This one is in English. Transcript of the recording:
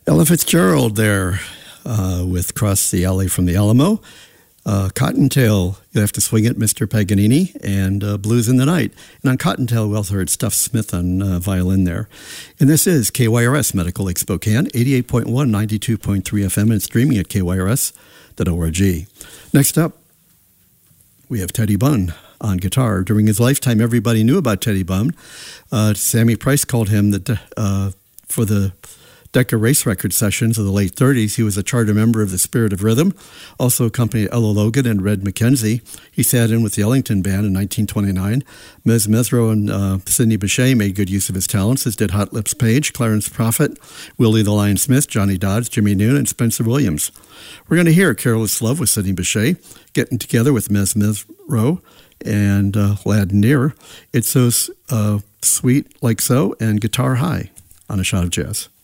Ella Fitzgerald there with Cross the Alley from the Alamo. Cottontail, You Have to Swing It, Mr. Paganini, and Blues in the Night. And on Cottontail, we also heard Stuff Smith on violin there. And this is KYRS Medical Lake Spokane, 88.1, 92.3 FM, and streaming at kyrs.org. Next up, we have Teddy Bunn on guitar. During his lifetime, everybody knew about Teddy Bunn. Sammy Price called him for the Decca Race Record sessions of the late 30s. He was a charter member of the Spirit of Rhythm, also accompanied Ella Logan and Red McKenzie. He sat in with the Ellington Band in 1929. Mez Mesro and Sidney Bechet made good use of his talents, as did Hot Lips Page, Clarence Prophet, Willie the Lion Smith, Johnny Dodds, Jimmy Noon, and Spencer Williams. We're going to hear Careless Love with Sidney Bechet, getting together with Mez Mesro and Lad Near. It's So Sweet Like So, and Guitar High on A Shot of Jazz.